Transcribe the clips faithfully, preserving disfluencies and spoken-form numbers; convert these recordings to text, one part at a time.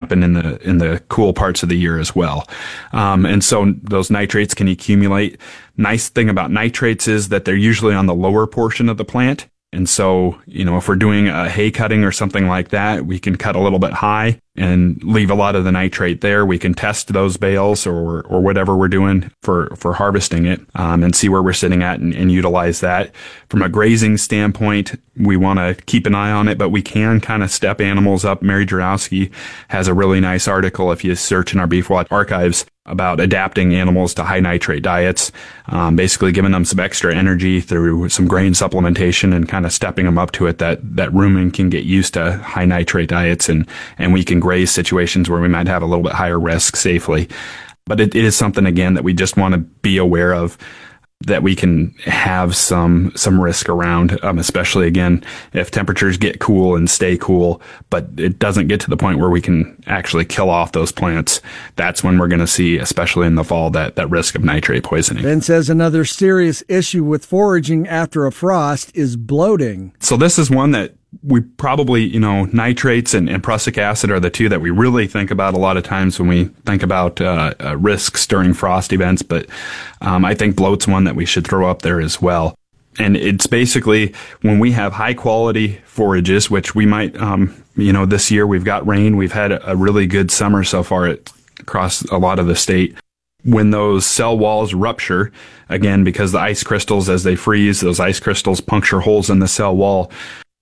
happen in the in the cool parts of the year as well. Um, and so those nitrates can accumulate. Nice thing about nitrates is that they're usually on the lower portion of the plant. And so, you know, if we're doing a hay cutting or something like that, we can cut a little bit high and leave a lot of the nitrate there. We can test those bales or or whatever we're doing for, for harvesting it um, and see where we're sitting at and, and utilize that. From a grazing standpoint, we want to keep an eye on it, but we can kind of step animals up. Mary Jarowski has a really nice article, if you search in our Beef Watch archives, about adapting animals to high nitrate diets, um, basically giving them some extra energy through some grain supplementation and kind of stepping them up to it, that, that rumen can get used to high nitrate diets, and, and we can graze situations where we might have a little bit higher risk safely. But it, it is something, again, that we just want to be aware of, that we can have some some risk around, um, especially, again, if temperatures get cool and stay cool, but it doesn't get to the point where we can actually kill off those plants. That's when we're going to see, especially in the fall, that, that risk of nitrate poisoning. Ben says another serious issue with foraging after a frost is bloating. So this is one that we probably, you know, nitrates and, and prussic acid are the two that we really think about a lot of times when we think about uh, uh, risks during frost events. But um, I think bloat's one that we should throw up there as well. And it's basically when we have high quality forages, which we might, um, you know, this year we've got rain. We've had a, a really good summer so far at, across a lot of the state. When those cell walls rupture, again, because the ice crystals, as they freeze, those ice crystals puncture holes in the cell wall,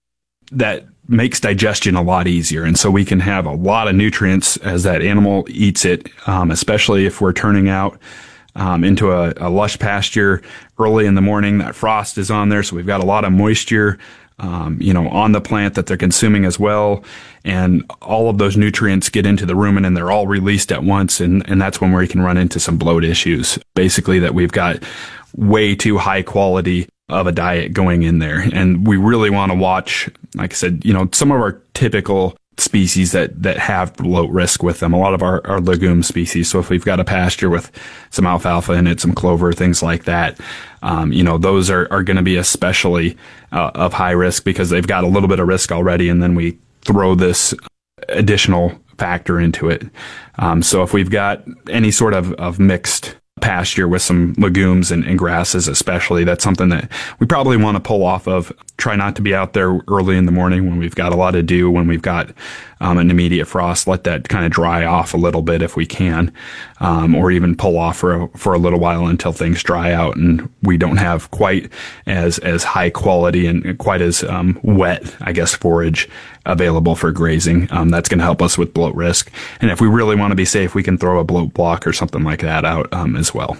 that makes digestion a lot easier. And so we can have a lot of nutrients as that animal eats it, um, especially if we're turning out um, into a, a lush pasture early in the morning. That frost is on there, so we've got a lot of moisture, um, you know, on the plant that they're consuming as well. And all of those nutrients get into the rumen and they're all released at once. And, and that's when we can run into some bloat issues. Basically, that we've got way too high quality of a diet going in there. And we really want to watch, like I said, you know, some of our typical species that, that have bloat risk with them, a lot of our, our legume species. So if we've got a pasture with some alfalfa in it, some clover, things like that, um, you know, those are, are going to be especially uh, of high risk because they've got a little bit of risk already. And then we throw this additional factor into it. Um, so if we've got any sort of, of mixed pasture with some legumes and, and grasses especially, that's something that we probably want to pull off of. Try not to be out there early in the morning when we've got a lot of dew, when we've got um, an immediate frost. Let that kind of dry off a little bit if we can, um, or even pull off for a, for a little while until things dry out and we don't have quite as as high quality and quite as um, wet, I guess, forage available for grazing. Um, that's going to help us with bloat risk. And if we really want to be safe, we can throw a bloat block or something like that out um, as well.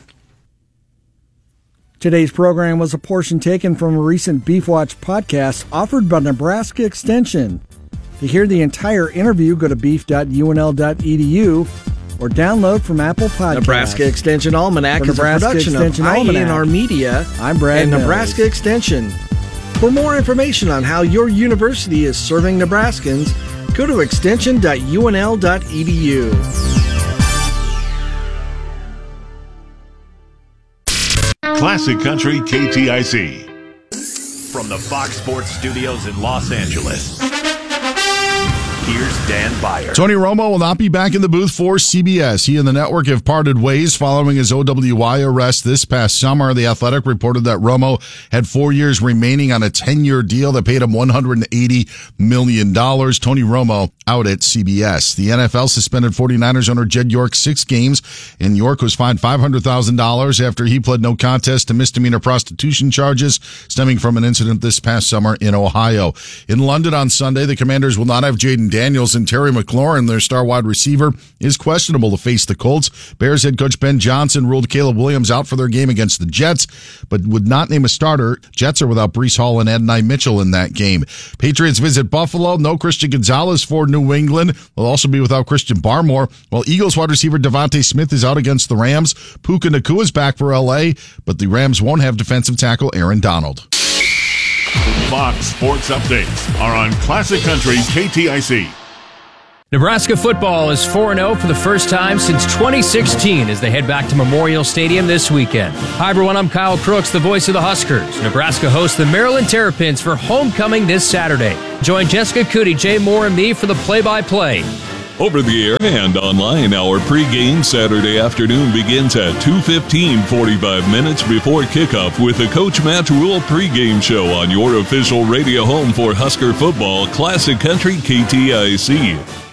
Today's program was a portion taken from a recent Beef Watch podcast offered by Nebraska Extension. To hear the entire interview, go to beef dot u n l dot e d u or download from Apple Podcasts. Nebraska Extension Almanac is a production of I E N R Media I'm Brad and Mills. Nebraska Extension. For more information on how your university is serving Nebraskans, go to extension dot u n l dot e d u. Classic Country K T I C. From the Fox Sports Studios in Los Angeles, here's Dan Beyer. Tony Romo will not be back in the booth for C B S. He and the network have parted ways following his O W I arrest this past summer. The Athletic reported that Romo had four years remaining on a ten-year deal that paid him one hundred eighty million dollars. Tony Romo out at C B S. The N F L suspended forty-niners owner Jed York six games, and York was fined five hundred thousand dollars after he pled no contest to misdemeanor prostitution charges stemming from an incident this past summer in Ohio. In London on Sunday, the Commanders will not have Jaden Daniels, and Terry McLaurin, their star wide receiver, is questionable to face the Colts. Bears head coach Ben Johnson ruled Caleb Williams out for their game against the Jets, but would not name a starter. Jets are without Breece Hall and Adonai Mitchell in that game. Patriots visit Buffalo. No Christian Gonzalez for New England. Will also be without Christian Barmore, while Eagles wide receiver Devontae Smith is out against the Rams. Puka Nacua is back for L A, but the Rams won't have defensive tackle Aaron Donald. Fox Sports Updates are on Classic Country K T I C. Nebraska football is four and oh for the first time since twenty sixteen as they head back to Memorial Stadium this weekend. Hi, everyone. I'm Kyle Crooks, the voice of the Huskers. Nebraska hosts the Maryland Terrapins for homecoming this Saturday. Join Jessica Cootie, Jay Moore, and me for the play-by-play. Over the air and online, our pregame Saturday afternoon begins at two fifteen, forty-five minutes before kickoff with the Coach Matt Rule pregame show on your official radio home for Husker football, Classic Country K T I C.